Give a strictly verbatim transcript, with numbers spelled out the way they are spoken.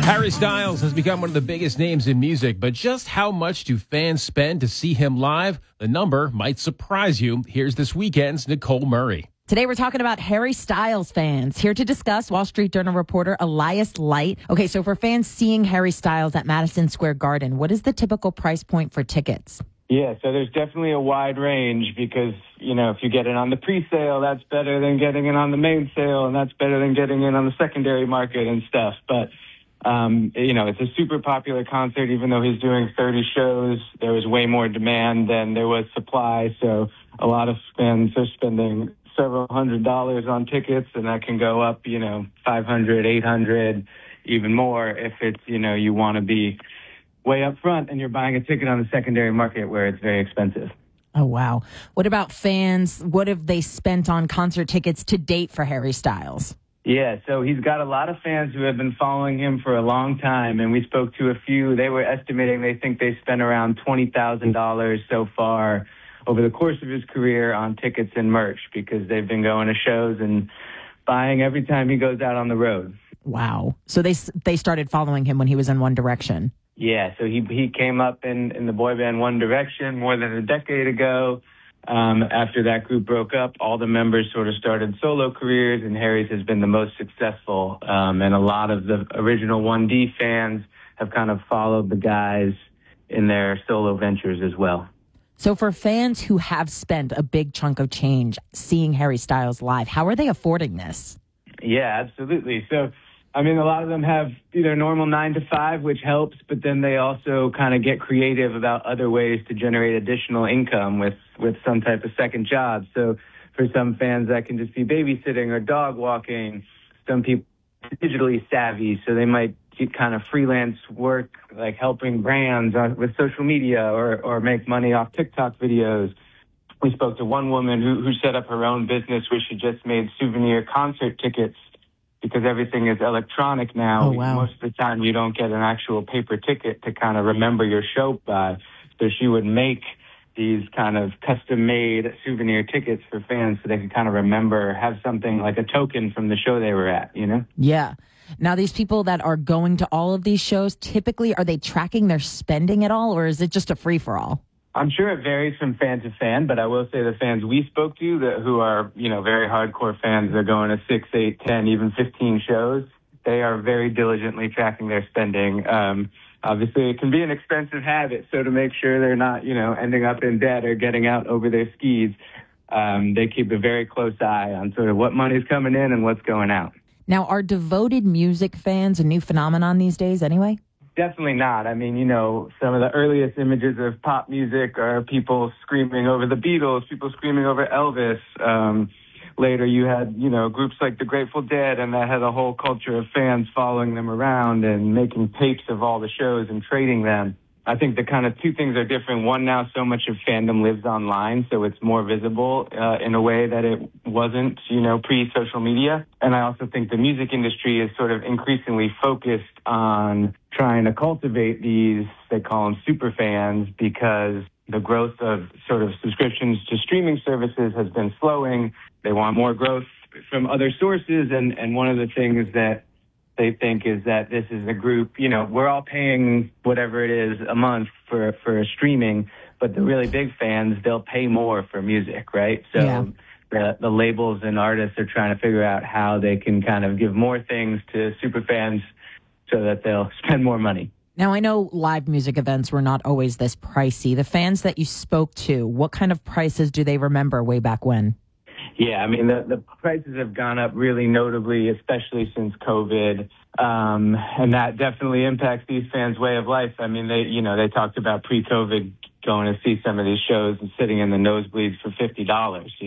Harry Styles has become one of the biggest names in music, but just how much do fans spend to see him live? The number might surprise you. Here's this weekend's Nicole Murray. Today we're talking about Harry Styles fans. Here to discuss, Wall Street Journal reporter Elias Light. Okay, so for fans seeing Harry Styles at Madison Square Garden, what is the typical price point for tickets? Yeah, so there's definitely a wide range because, you know, if you get it on the pre-sale, that's better than getting it on the main sale, and that's better than getting it on the secondary market and stuff. But, um, you know, it's a super popular concert. Even though he's doing thirty shows, there was way more demand than there was supply. So a lot of fans are spending several hundred dollars on tickets, and that can go up, you know, five hundred, eight hundred, even more if it's, you know, you want to be way up front and you're buying a ticket on the secondary market where it's very expensive. Oh, wow. What about fans? What have they spent on concert tickets to date for Harry Styles? Yeah, so he's got a lot of fans who have been following him for a long time, and we spoke to a few. They were estimating they think they spent around twenty thousand dollars so far over the course of his career on tickets and merch because they've been going to shows and buying every time he goes out on the road. Wow. So they they started following him when he was in One Direction. Yeah, so he he came up in, in the boy band One Direction more than a decade ago. Um, after that group broke up, all the members sort of started solo careers, and Harry's has been the most successful. Um, and a lot of the original one D fans have kind of followed the guys in their solo ventures as well. So for fans who have spent a big chunk of change seeing Harry Styles live, how are they affording this? Yeah, absolutely. So, I mean, a lot of them have either normal nine to five, which helps, but then they also kind of get creative about other ways to generate additional income with, with some type of second job. So for some fans, that can just be babysitting or dog walking. Some people are digitally savvy, so they might get kind of freelance work, like helping brands on, with social media or, or make money off TikTok videos. We spoke to one woman who, who set up her own business where she just made souvenir concert tickets because everything is electronic now. Oh, wow. Most of the time you don't get an actual paper ticket to kind of remember your show by. So she would make these kind of custom-made souvenir tickets for fans so they can kind of remember, have something like a token from the show they were at, you know? Yeah. Now, these people that are going to all of these shows, typically, are they tracking their spending at all, or is it just a free-for-all? I'm sure it varies from fan to fan, but I will say the fans we spoke to that who are, you know, very hardcore fans, they're going to six, eight, ten, even fifteen shows. They are very diligently tracking their spending. Um, obviously, it can be an expensive habit, so to make sure they're not, you know, ending up in debt or getting out over their skis, um, they keep a very close eye on sort of what money's coming in and what's going out. Now, are devoted music fans a new phenomenon these days anyway? Definitely not. I mean, you know, some of the earliest images of pop music are people screaming over the Beatles, people screaming over Elvis. Um, later you had, you know, groups like the Grateful Dead, and that had a whole culture of fans following them around and making tapes of all the shows and trading them. I think the kind of two things are different. One, now so much of fandom lives online, so it's more visible uh, in a way that it wasn't, you know, pre-social media. And I also think the music industry is sort of increasingly focused on trying to cultivate these, they call them super fans, because the growth of sort of subscriptions to streaming services has been slowing. They want more growth from other sources, and, and one of the things that they think is that this is a group, you know, we're all paying whatever it is a month for, for streaming, but the really big fans, they'll pay more for music, right? So Yeah. the, the labels and artists are trying to figure out how they can kind of give more things to super fans so that they'll spend more money. Now, I know live music events were not always this pricey. The fans that you spoke to, what kind of prices do they remember way back when? Yeah, I mean, the, the prices have gone up really notably, especially since COVID. Um, and that definitely impacts these fans' way of life. I mean, they, you know, they talked about pre-COVID going to see some of these shows and sitting in the nosebleeds for fifty dollars.